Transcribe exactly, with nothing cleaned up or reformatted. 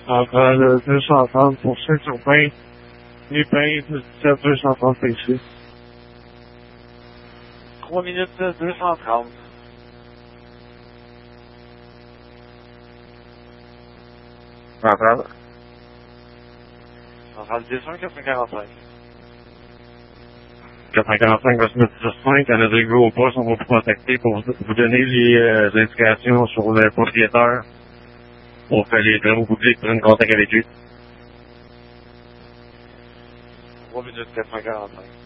Entre le deux cent trente pour Saint-Urbain et Bain du dix-sept deux cent trente ici. trois minutes deux cent trente. Centrale. Centrale dix un quatre cent quarante-cinq. quatre cent quarante-cinq va se mettre sur cinq. On a des gros postes, on va vous contacter pour vous donner les euh, indications sur le propriétaire. On fait les travaux publics, prendre contact avec lui. trois minutes quatre cent quarante-cinq.